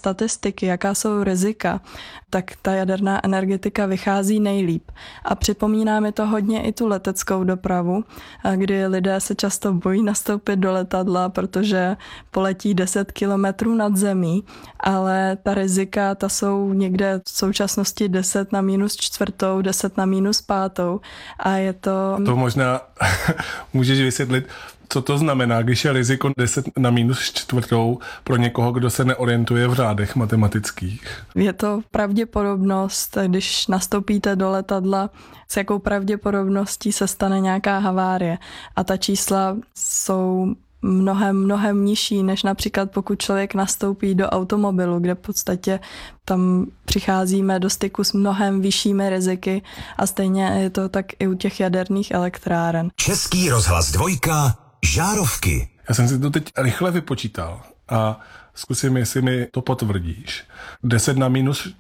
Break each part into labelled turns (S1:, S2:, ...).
S1: statistiky, jaká jsou rizika, tak ta jaderná energetika vychází nejlíp. A připomíná mi to hodně i tu leteckou dopravu, kdy lidé se často bojí nastoupit do letadla, protože poletí 10 kilometrů nad zemí, ale ta rizika, ta jsou někde v současnosti 10 na -4, 10 na -5 a je to...
S2: To možná můžeš vysvětlit, co to znamená, když je riziko 10 na -4 pro někoho, kdo se neorientuje v řádech matematických?
S1: Je to pravděpodobnost, když nastoupíte do letadla, s jakou pravděpodobností se stane nějaká havárie. A ta čísla jsou mnohem nižší, než například pokud člověk nastoupí do automobilu, kde v podstatě tam přicházíme do styku s mnohem vyššími riziky a stejně je to tak i u těch jaderných elektráren.
S3: Český rozhlas 2, Žárovky.
S2: Já jsem si to teď rychle vypočítal a zkusím, jestli mi to potvrdíš. 10 na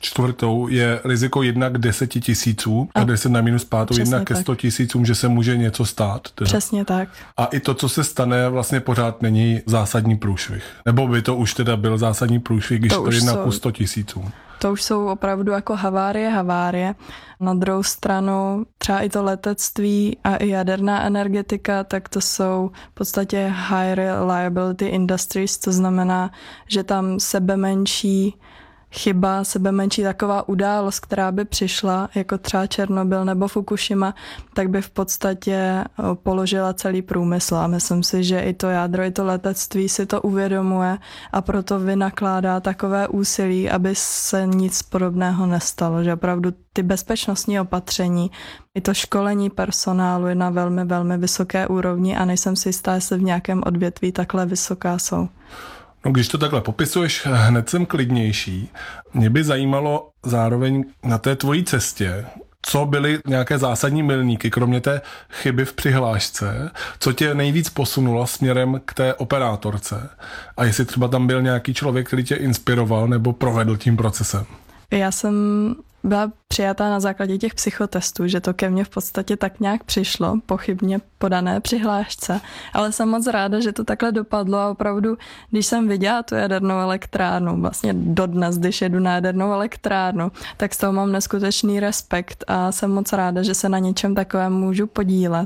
S2: -4 je riziko 1 k 10 000 a 10 na -5 1 ke 100 000, že se může něco stát. Teda.
S1: Přesně tak.
S2: A i to, co se stane, vlastně pořád není zásadní průšvih. Nebo by to už teda byl zásadní průšvih, když to 1 ku 100 000.
S1: To už jsou opravdu jako havárie. Na druhou stranu třeba i to letectví a i jaderná energetika, tak to jsou v podstatě high reliability industries, to znamená, že tam sebemenší chyba, sebemenší taková událost, která by přišla, jako třeba Černobyl nebo Fukushima, tak by v podstatě položila celý průmysl. A myslím si, že i to jádro, i to letectví si to uvědomuje a proto vynakládá takové úsilí, aby se nic podobného nestalo. Že opravdu ty bezpečnostní opatření, i to školení personálu je na velmi vysoké úrovni a nejsem si jistá, jestli v nějakém odvětví takhle vysoká jsou.
S2: No, když to takhle popisuješ, hned jsem klidnější. Mě by zajímalo zároveň na té tvojí cestě, co byly nějaké zásadní milníky, kromě té chyby v přihlášce, co tě nejvíc posunulo směrem k té operátorce a jestli třeba tam byl nějaký člověk, který tě inspiroval nebo provedl tím procesem.
S1: Já jsem byla přijatá na základě těch psychotestů, že to ke mně v podstatě tak nějak přišlo, pochybně podané přihlášce, ale jsem moc ráda, že to takhle dopadlo a opravdu, když jsem viděla tu jadernou elektrárnu, vlastně dodnes, když jedu na jadernou elektrárnu, tak z toho mám neskutečný respekt a jsem moc ráda, že se na něčem takovém můžu podílet.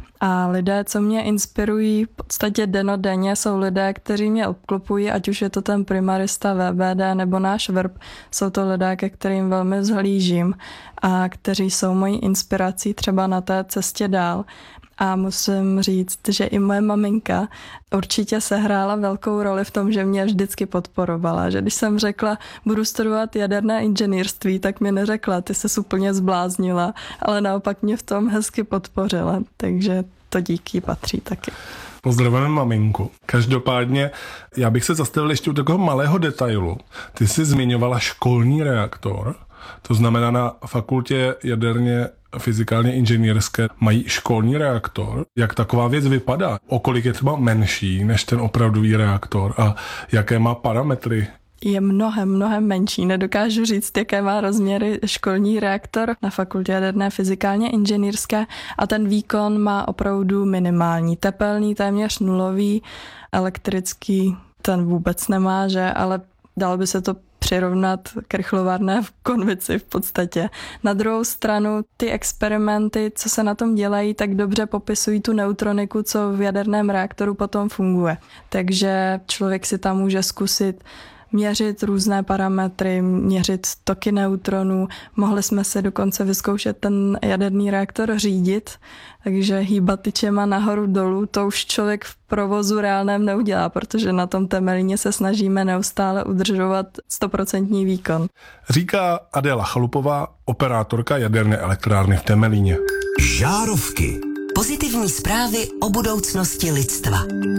S1: A lidé, co mě inspirují v podstatě dennodenně, jsou lidé, kteří mě obklopují, ať už je to ten primarista VBD nebo náš VRB. Jsou to lidé, ke kterým velmi vzhlížím a kteří jsou mojí inspirací třeba na té cestě dál. A musím říct, že i moje maminka určitě sehrála velkou roli v tom, že mě vždycky podporovala. Že když jsem řekla, budu studovat jaderné inženýrství, tak mi neřekla, ty ses úplně zbláznila, ale naopak mě v tom hezky podpořila. Takže to díky patří taky.
S2: Pozdravujeme maminku. Každopádně já bych se zastavil ještě u takového malého detailu. Ty jsi zmiňovala školní reaktor, to znamená na fakultě jaderně fyzikálně inženýrské mají školní reaktor. Jak taková věc vypadá? O kolik je třeba menší než ten opravdový reaktor a jaké má parametry?
S1: Je mnohem menší. Nedokážu říct, jaké má rozměry školní reaktor na fakultě jaderné fyzikálně inženýrské a ten výkon má opravdu minimální. Tepelný téměř nulový, elektrický ten vůbec nemá, že, ale dalo by se to přirovnat k rychlovarné v konvici v podstatě. Na druhou stranu ty experimenty, co se na tom dělají, tak dobře popisují tu neutroniku, co v jaderném reaktoru potom funguje. Takže člověk si tam může zkusit měřit různé parametry, měřit toky neutronů. Mohli jsme se dokonce vyzkoušet ten jaderný reaktor řídit, takže hýbat tyčema nahoru dolů, to už člověk v provozu reálném neudělá, protože na tom Temelíně se snažíme neustále udržovat 100% výkon.
S2: Říká Adéla Chalupová, operátorka jaderné elektrárny v Temelíně.
S3: Žárovky. Pozitivní zprávy o budoucnosti lidstva.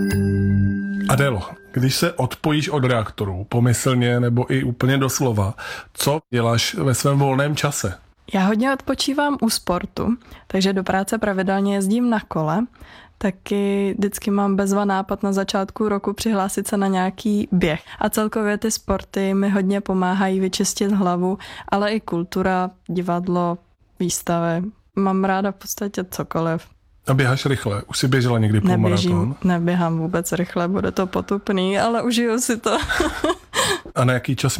S2: Adélo, když se odpojíš od reaktorů, pomyslně nebo i úplně doslova, co děláš ve svém volném čase?
S1: Já hodně odpočívám u sportu, takže do práce pravidelně jezdím na kole. Taky vždycky mám bezva nápad na začátku roku přihlásit se na nějaký běh. A celkově ty sporty mi hodně pomáhají vyčistit hlavu, ale i kultura, divadlo, výstavy. Mám ráda v podstatě cokoliv.
S2: A běháš rychle? Už jsi běžela někdy půlmaraton?
S1: Neběhám vůbec rychle, bude to potupný, ale užiju si to.
S2: A na jaký čas